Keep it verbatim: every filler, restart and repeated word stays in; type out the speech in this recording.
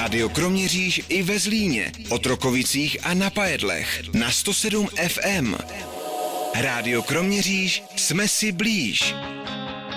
Rádio Kroměříž i ve Zlíně, Otrokovicích a na Pajedlech na sto sedm F M. Rádio Kroměříž, jsme si blíž.